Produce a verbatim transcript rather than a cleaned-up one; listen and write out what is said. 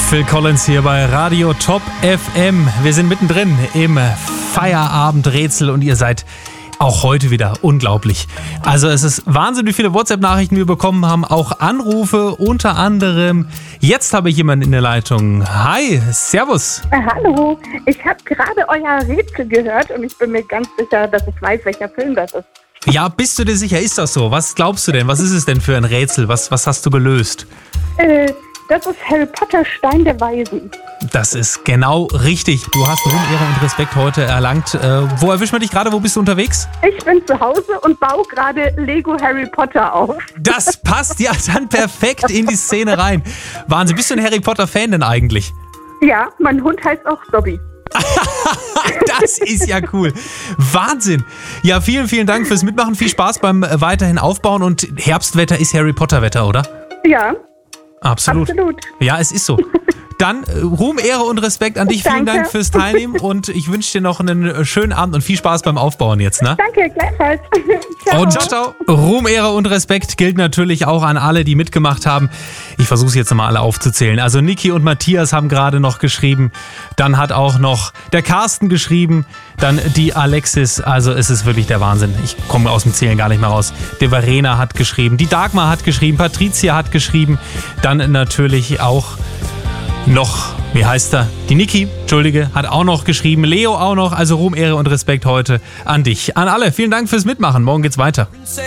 Phil Collins hier bei Radio Top F M. Wir sind mittendrin im Feierabendrätsel und ihr seid auch heute wieder unglaublich. Also es ist Wahnsinn, wie viele WhatsApp-Nachrichten wir bekommen haben, auch Anrufe unter anderem. Jetzt habe ich jemanden in der Leitung. Hi, servus. Äh, hallo, ich habe gerade euer Rätsel gehört und ich bin mir ganz sicher, dass ich weiß, welcher Film das ist. Ja, bist du dir sicher? Ist das so? Was glaubst du denn? Was ist es denn für ein Rätsel? Was, was hast du gelöst? Äh, das ist Harry Potter, Stein der Weisen. Das ist genau richtig. Du hast Ruhm, Ehre und Respekt heute erlangt. Äh, wo erwischt man dich gerade? Wo bist du unterwegs? Ich bin zu Hause und baue gerade Lego Harry Potter auf. Das passt ja dann perfekt in die Szene rein. Wahnsinn. Bist du ein Harry Potter-Fan denn eigentlich? Ja, mein Hund heißt auch Dobby. Das ist ja cool. Wahnsinn. Ja, vielen, vielen Dank fürs Mitmachen. Viel Spaß beim weiterhin Aufbauen. Und Herbstwetter ist Harry Potter-Wetter, oder? Ja, Absolut. absolut. Ja, es ist so. Dann äh, Ruhm, Ehre und Respekt an dich. Vielen Danke. Dank fürs Teilnehmen und ich wünsche dir noch einen schönen Abend und viel Spaß beim Aufbauen jetzt, ne? Danke, gleichfalls. Ciao. Und ciao, ciao. Ruhm, Ehre und Respekt gilt natürlich auch an alle, die mitgemacht haben. Ich versuche es jetzt nochmal alle aufzuzählen. Also Niki und Matthias haben gerade noch geschrieben. Dann hat auch noch der Carsten geschrieben. Dann die Alexis. Also es ist wirklich der Wahnsinn. Ich komme aus dem Zählen gar nicht mehr raus. Die Verena hat geschrieben. Die Dagmar hat geschrieben. Patricia hat geschrieben. Dann natürlich auch noch, wie heißt er? Die Niki, Entschuldige, hat auch noch geschrieben. Leo auch noch. Also Ruhm, Ehre und Respekt heute an dich. An alle. Vielen Dank fürs Mitmachen. Morgen geht's weiter.